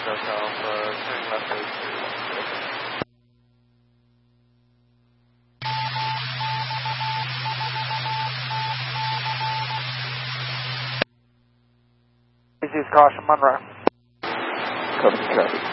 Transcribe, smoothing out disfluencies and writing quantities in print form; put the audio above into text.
Delta Alpha, turning left 8316. Please use caution, Monroe. Copy traffic.